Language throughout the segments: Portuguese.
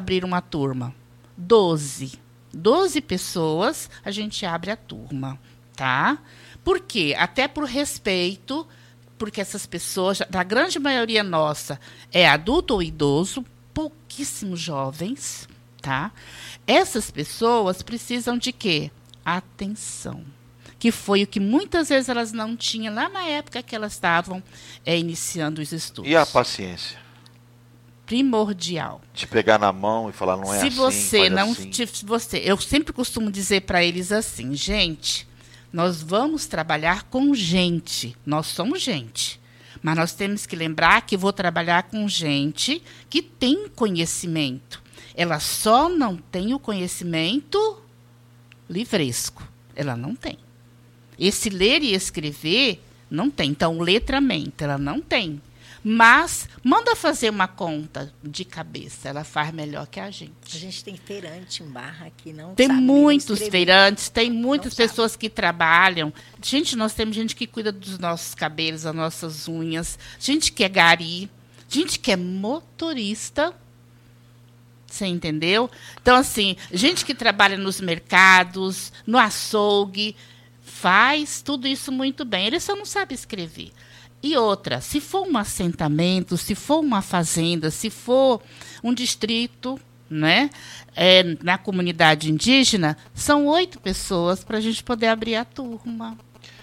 abrir uma turma? 12. 12 pessoas, a gente abre a turma, tá? Por quê? Até por respeito, porque essas pessoas, da grande maioria nossa, é adulto ou idoso, pouquíssimos jovens, tá? Essas pessoas precisam de quê? Atenção. Que foi o que muitas vezes elas não tinham lá na época que elas estavam iniciando os estudos. E a paciência? Primordial. De pegar na mão e falar, não é Se assim, você não, assim. eu sempre costumo dizer para eles assim, gente, nós vamos trabalhar com gente, nós somos gente, mas nós temos que lembrar que vou trabalhar com gente que tem conhecimento. Ela só não tem o conhecimento livresco, ela não tem. Esse ler e escrever não tem, então o letramento ela não tem. Mas manda fazer uma conta de cabeça, ela faz melhor que a gente. A gente tem feirante em Barra que não tem sabe muitos escrever. feirantes, tem muitas Não pessoas sabe. que trabalham. Gente, nós temos gente que cuida dos nossos cabelos, das nossas unhas, gente que é gari, gente que é motorista. Você entendeu? Então, assim, gente que trabalha nos mercados, no açougue, faz tudo isso muito bem. Ele só não sabe escrever. E outra, se for um assentamento, se for uma fazenda, se for um distrito, né, na comunidade indígena, são 8 pessoas para a gente poder abrir a turma.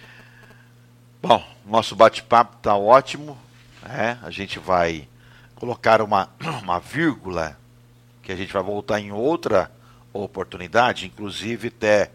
Bom, nosso bate-papo está ótimo. A gente vai colocar uma vírgula, que a gente vai voltar em outra oportunidade, inclusive até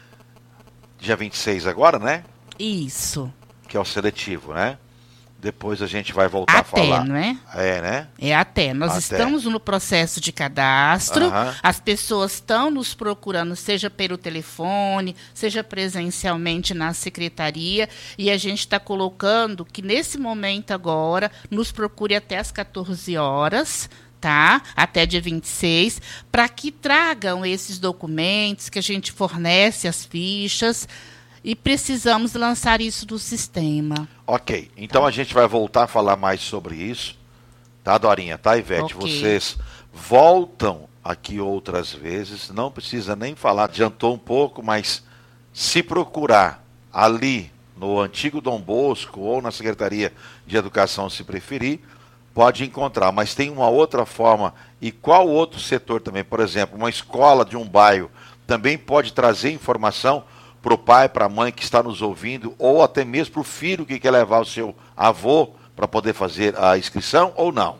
dia 26 agora, né? Isso. Que é o seletivo, né? Depois a gente vai voltar a falar. Até, não é? Né? É até. Nós Até. Estamos no processo de cadastro. Aham. As pessoas estão nos procurando, seja pelo telefone, seja presencialmente na secretaria. E a gente está colocando que, nesse momento agora, nos procure até às 14 horas, tá? Até dia 26, para que tragam esses documentos, que a gente fornece as fichas. E precisamos lançar isso do sistema. Ok, então a gente vai voltar a falar mais sobre isso, tá, Dorinha, tá, Ivete? Ok. Vocês voltam aqui outras vezes, não precisa nem falar, adiantou um pouco, mas se procurar ali no antigo Dom Bosco ou na Secretaria de Educação, se preferir, pode encontrar, mas tem uma outra forma. E qual outro setor também? Por exemplo, uma escola de um bairro também pode trazer informação para o pai, para a mãe que está nos ouvindo, ou até mesmo para o filho que quer levar o seu avô para poder fazer a inscrição, ou não?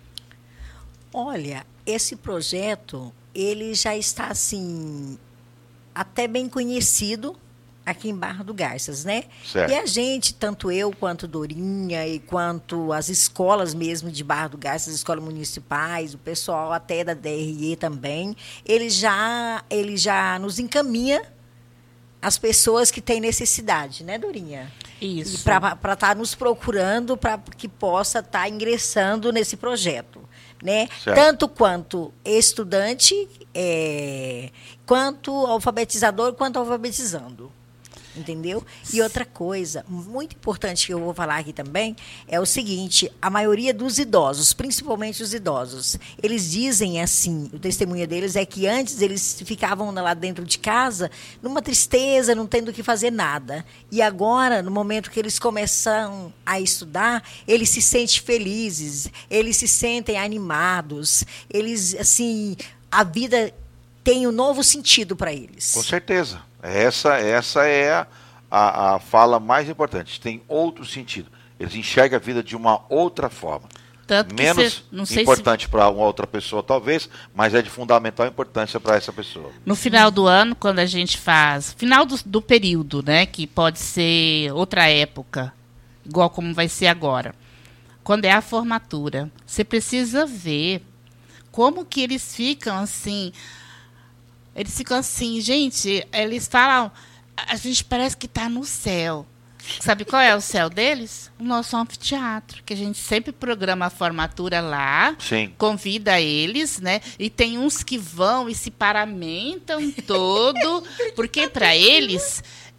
Olha, esse projeto, ele já está, assim, até bem conhecido aqui em Barra do Garças, né? Certo. E a gente, tanto eu quanto Dorinha, e quanto as escolas mesmo de Barra do Garças, as escolas municipais, o pessoal até da DRE também, ele já nos encaminha as pessoas que têm necessidade, né, Dorinha? Isso. Para estar nos procurando, para que possa estar ingressando nesse projeto, né? Certo. Tanto quanto estudante, quanto alfabetizador, quanto alfabetizando. Entendeu? E outra coisa muito importante que eu vou falar aqui também é o seguinte: a maioria dos idosos, principalmente os idosos, eles dizem assim, o testemunho deles é que antes eles ficavam lá dentro de casa numa tristeza, não tendo o que fazer nada. E agora, no momento que eles começam a estudar, eles se sentem felizes, eles se sentem animados, eles, assim, a tem um novo sentido para eles. Com certeza. Essa é a fala mais importante. Tem outro sentido. Eles enxergam a vida de uma outra forma. Tanto que Menos não sei importante para uma outra pessoa, talvez, mas é de fundamental importância para essa pessoa. No final do ano, quando a gente faz... Final do período, né? Que pode ser outra época, igual como vai ser agora. Quando é a formatura, você precisa ver como que eles ficam assim... Eles ficam assim, gente, eles falam, a gente parece que está no céu. Sabe qual é o céu deles? O nosso anfiteatro, que a gente sempre programa a formatura lá, Sim. convida eles, né? E tem uns que vão e se paramentam todo, porque para eles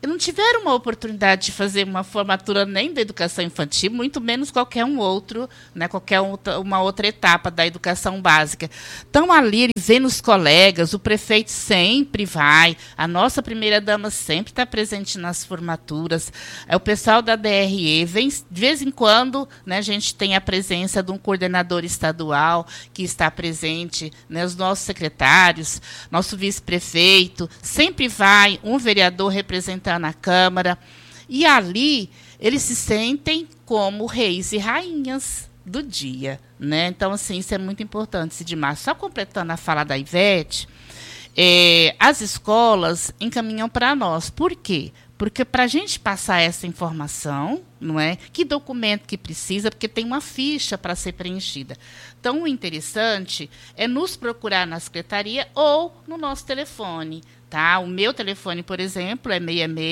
não tiveram uma oportunidade de fazer uma formatura nem da educação infantil, muito menos qualquer um outro, né, uma outra etapa da educação básica. Então, ali, ele vê nos colegas, o prefeito sempre vai, a nossa primeira-dama sempre está presente nas formaturas, o pessoal da DRE vem, de vez em quando, né, a gente tem a presença de um coordenador estadual que está presente, né, os nossos secretários, nosso vice-prefeito, sempre vai um vereador representando na Câmara, e ali eles se sentem como reis e rainhas do dia, né? Então, assim, isso é muito importante, Sidmar. Só completando a fala da Ivete, as escolas encaminham para nós. Por quê? Porque para a gente passar essa informação, não é? Que documento que precisa, porque tem uma ficha para ser preenchida. Então, o interessante é nos procurar na secretaria ou no nosso telefone. Tá? O meu telefone, por exemplo, é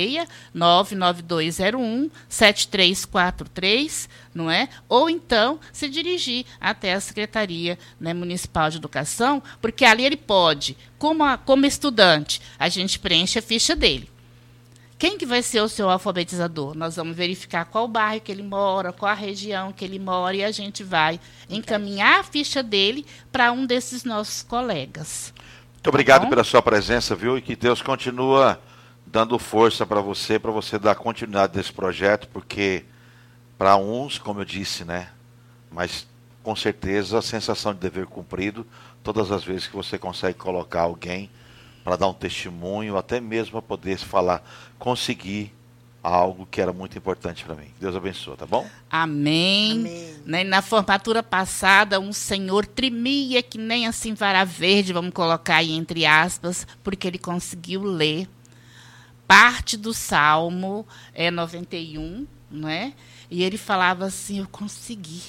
66-99201-7343, não é? Ou então se dirigir até a Secretaria, né, Municipal de Educação, porque ali ele pode, como estudante, a gente preenche a ficha dele. Quem que vai ser o seu alfabetizador? Nós vamos verificar qual bairro que ele mora, qual a região que ele mora, e a gente vai encaminhar a ficha dele para um desses nossos colegas. Muito obrigado pela sua presença, viu? E que Deus continua dando força para você dar continuidade desse projeto, porque para uns, como eu disse, né? Mas com certeza a sensação de dever cumprido, todas as vezes que você consegue colocar alguém para dar um testemunho, até mesmo para poder falar, conseguir algo que era muito importante para mim. Deus abençoe, tá bom? Amém. Amém. Na formatura passada, um senhor tremia que nem assim vara verde, vamos colocar aí entre aspas, porque ele conseguiu ler parte do Salmo 91, não é? E ele falava assim, eu consegui,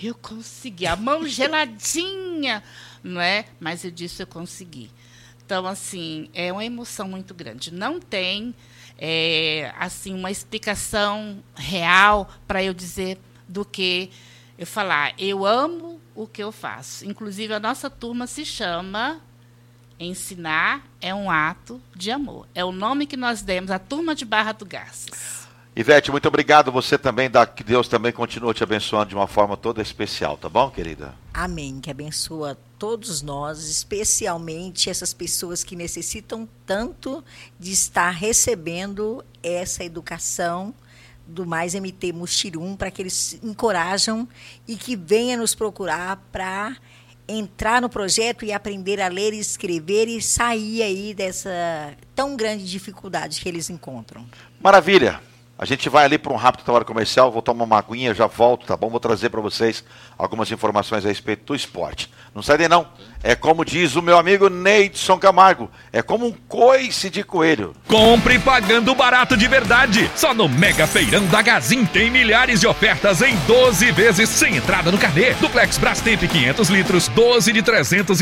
a mão geladinha, não é? Mas eu disse, eu consegui. Então, assim, é uma emoção muito grande. Não tem assim, uma explicação real para eu dizer do que eu falar. Eu amo o que eu faço. Inclusive, a nossa turma se chama Ensinar é um Ato de Amor. É o nome que nós demos, a turma de Barra do Garças. Ivete, muito obrigado. Você também, que Deus também continue te abençoando de uma forma toda especial, tá bom, querida? Amém, que abençoa todos nós, especialmente essas pessoas que necessitam tanto de estar recebendo essa educação do Mais MT Muxirum, para que eles encorajam e que venham nos procurar para entrar no projeto e aprender a ler e escrever e sair aí dessa tão grande dificuldade que eles encontram. Maravilha! A gente vai ali para um rápido trabalho comercial, vou tomar uma aguinha, já volto, tá bom? Vou trazer para vocês algumas informações a respeito do esporte. Não sai daí não. É como diz o meu amigo Neidson Camargo, é como um coice de coelho. Compre pagando barato de verdade. Só no Mega Feirão da Gazin tem milhares de ofertas em 12 vezes sem entrada no carnê. Duplex Brastemp 500 litros, 12 de R$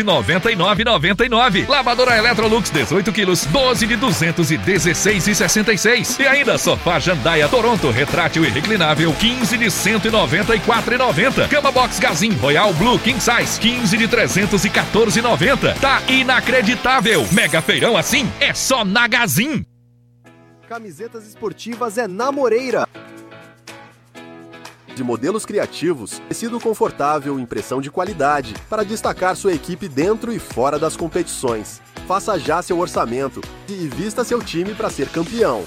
399,99. Lavadora Electrolux 18 quilos, 12 de R$ 216,66. E ainda sofá Jandaia Toronto retrátil e reclinável, 15 de R$ 194,90. Cama Box Gazin Royal Blue King Size, 15 de R$ 314,90. Tá inacreditável. Mega feirão assim é só na Gazin. Camisetas esportivas é na Moreira. De modelos criativos, tecido confortável, impressão de qualidade, para destacar sua equipe dentro e fora das competições. Faça já seu orçamento e vista seu time para ser campeão.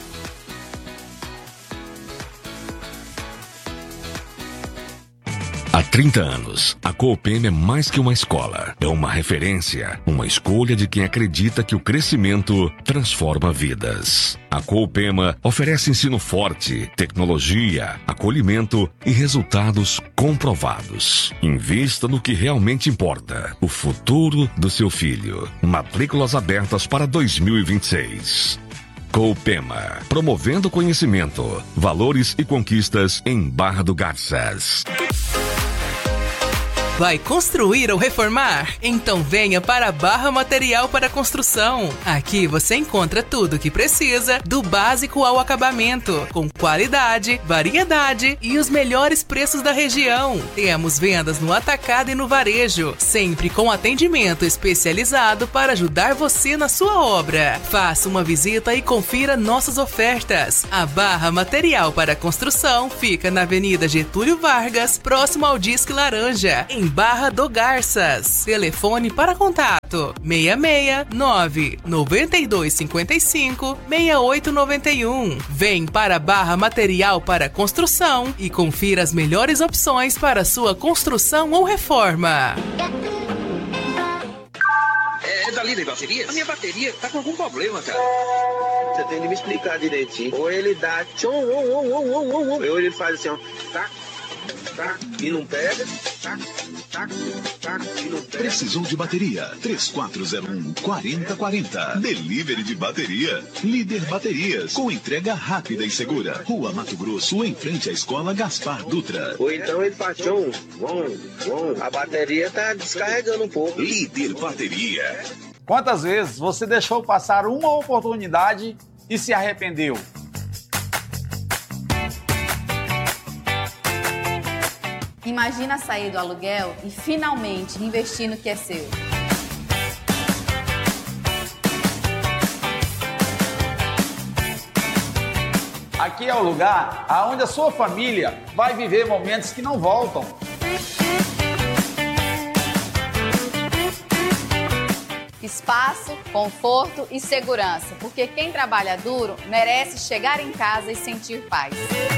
Há 30 anos, a Coopem é mais que uma escola. É uma referência, uma escolha de quem acredita que o crescimento transforma vidas. A Coopema oferece ensino forte, tecnologia, acolhimento e resultados comprovados. Invista no que realmente importa, o futuro do seu filho. Matrículas abertas para 2026. Coopema, promovendo conhecimento, valores e conquistas em Barra do Garças. Vai construir ou reformar? Então venha para a Barra Material para Construção. Aqui você encontra tudo o que precisa, do básico ao acabamento, com qualidade, variedade e os melhores preços da região. Temos vendas no atacado e no varejo, sempre com atendimento especializado para ajudar você na sua obra. Faça uma visita e confira nossas ofertas. A Barra Material para Construção fica na Avenida Getúlio Vargas, próximo ao Disque Laranja, em Barra do Garças. Telefone para contato: 669-9255-6891. Vem para a Barra Material para Construção e confira as melhores opções para sua construção ou reforma. É da Líder Baterias? A minha bateria tá com algum problema, cara. Você tem que me explicar direitinho. Ou ele dá tchom, ou ele faz assim, ó, tac, tac, e não pega, tac, tac, tac, e não pega. Precisou de bateria? 3401-4040. Delivery de bateria. Líder Baterias, com entrega rápida e segura. Rua Mato Grosso, em frente à Escola Gaspar Dutra. Ou então ele faz tchom, a bateria tá descarregando um pouco. Líder Bateria. Quantas vezes você deixou passar uma oportunidade e se arrependeu? Imagina sair do aluguel e finalmente investir no que é seu. Aqui é o lugar onde a sua família vai viver momentos que não voltam. Espaço, conforto e segurança, porque quem trabalha duro merece chegar em casa e sentir paz.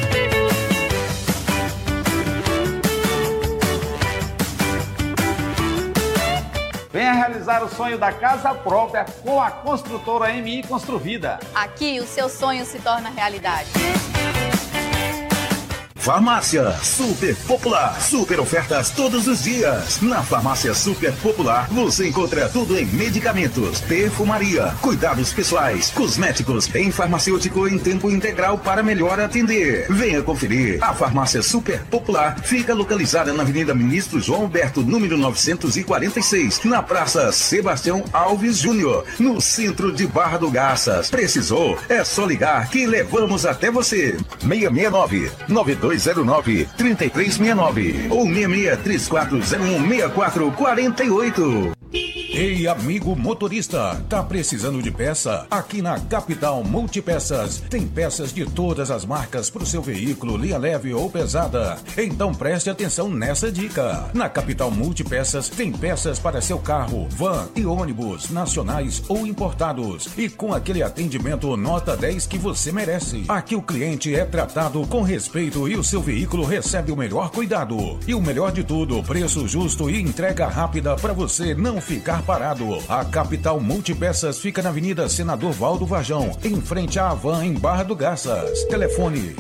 Venha realizar o sonho da casa própria com a construtora MI Construvida. Aqui o seu sonho se torna realidade. Farmácia Super Popular. Super ofertas todos os dias. Na Farmácia Super Popular você encontra tudo em medicamentos, perfumaria, cuidados pessoais, cosméticos, em farmacêutico em tempo integral para melhor atender. Venha conferir. A Farmácia Super Popular fica localizada na Avenida Ministro João Alberto, número 946, na Praça Sebastião Alves Júnior, no centro de Barra do Garças. Precisou? É só ligar que levamos até você. 669-9209-3369 ou 6634016448. Ei, amigo motorista, tá precisando de peça? Aqui na Capital Multipeças tem peças de todas as marcas para o seu veículo, linha leve ou pesada. Então preste atenção nessa dica. Na Capital Multipeças tem peças para seu carro, van e ônibus, nacionais ou importados. E com aquele atendimento nota 10 que você merece. Aqui o cliente é tratado com respeito e o seu veículo recebe o melhor cuidado. E o melhor de tudo, preço justo e entrega rápida para você não ficar parado. A Capital Multipeças fica na Avenida Senador Valdo Varjão, em frente à Havan, em Barra do Garças. Telefone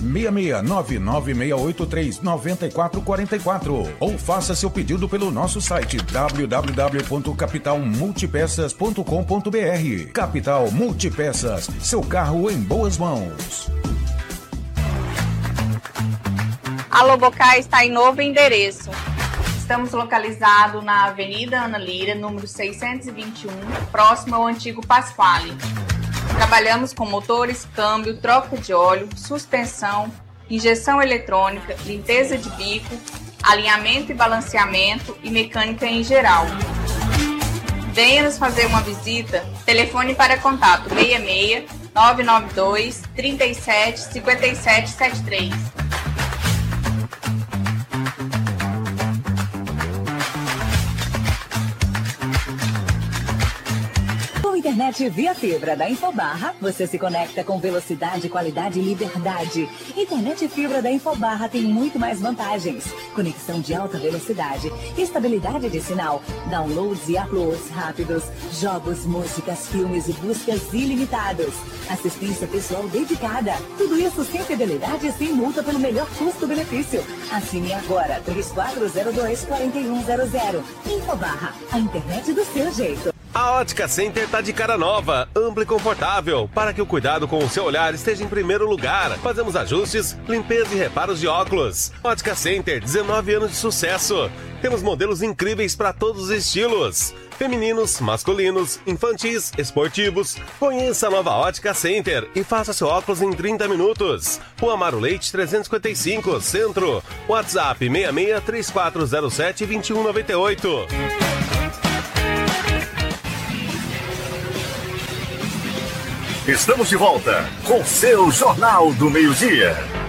66996839444 ou faça seu pedido pelo nosso site www.capitalmultipeças.com.br. Capital Multipeças, seu carro em boas mãos. A Lobocá está em novo endereço. Estamos localizados na Avenida Ana Lira, número 621, próximo ao antigo Pasquale. Trabalhamos com motores, câmbio, troca de óleo, suspensão, injeção eletrônica, limpeza de bico, alinhamento e balanceamento e mecânica em geral. Venha nos fazer uma visita. Telefone para contato 66 992 37 57 73. Internet via fibra da Infobarra, você se conecta com velocidade, qualidade e liberdade. Internet fibra da Infobarra tem muito mais vantagens. Conexão de alta velocidade, estabilidade de sinal, downloads e uploads rápidos, jogos, músicas, filmes e buscas ilimitados. Assistência pessoal dedicada. Tudo isso sem fidelidade e sem multa pelo melhor custo-benefício. Assine agora 3402-4100. Infobarra, a internet do seu jeito. A Ótica Center tá de cara nova, ampla e confortável, para que o cuidado com o seu olhar esteja em primeiro lugar. Fazemos ajustes, limpeza e reparos de óculos. Ótica Center, 19 anos de sucesso. Temos modelos incríveis para todos os estilos. Femininos, masculinos, infantis, esportivos. Conheça a nova Ótica Center e faça seu óculos em 30 minutos. Rua Amaro Leite 355, Centro. WhatsApp 66 3407 2198. Estamos de volta com seu Jornal do Meio-Dia.